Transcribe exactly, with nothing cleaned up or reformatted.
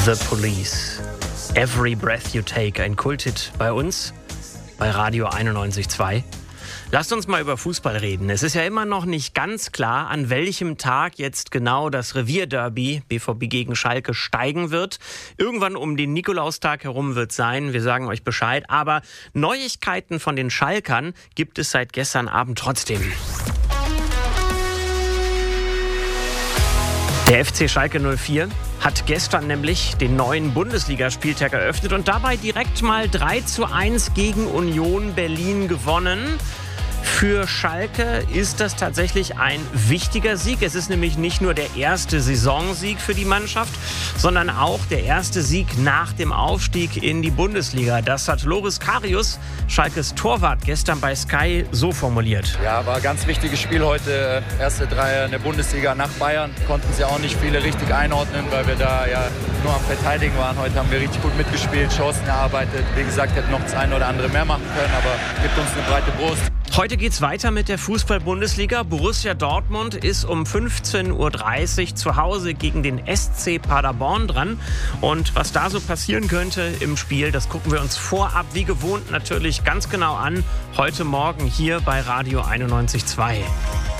The Police. Every Breath You Take. Ein Kulthit bei uns, bei Radio einundneunzig Komma zwei. Lasst uns mal über Fußball reden. Es ist ja immer noch nicht ganz klar, an welchem Tag jetzt genau das Revierderby B V B gegen Schalke steigen wird. Irgendwann um den Nikolaustag herum wird es sein. Wir sagen euch Bescheid. Aber Neuigkeiten von den Schalkern gibt es seit gestern Abend trotzdem. Der F C Schalke null vier hat gestern nämlich den neuen Bundesligaspieltag eröffnet und dabei direkt mal drei zu eins gegen Union Berlin gewonnen. Für Schalke ist das tatsächlich ein wichtiger Sieg. Es ist nämlich nicht nur der erste Saisonsieg für die Mannschaft, sondern auch der erste Sieg nach dem Aufstieg in die Bundesliga. Das hat Loris Karius, Schalkes Torwart, gestern bei Sky so formuliert. Ja, war ein ganz wichtiges Spiel heute. Erste Dreier in der Bundesliga nach Bayern. Konnten sie auch nicht viele richtig einordnen, weil wir da ja nur am Verteidigen waren. Heute haben wir richtig gut mitgespielt, Chancen erarbeitet. Wie gesagt, hätten noch das eine oder andere mehr machen können, aber gibt uns eine breite Brust. Heute geht's weiter mit der Fußball-Bundesliga. Borussia Dortmund ist um fünfzehn Uhr dreißig zu Hause gegen den S C Paderborn dran. Und was da so passieren könnte im Spiel, das gucken wir uns vorab wie gewohnt natürlich ganz genau an. Heute Morgen hier bei Radio einundneunzig Komma zwei.